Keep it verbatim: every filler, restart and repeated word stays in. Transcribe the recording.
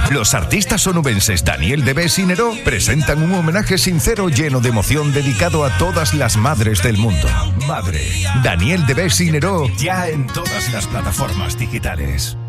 Los artistas onubenses Daniel Debes y Neró presentan un homenaje sincero lleno de emoción dedicado a todas las madres del mundo. Madre, Daniel Debes y Neró, ya en todas las plataformas digitales.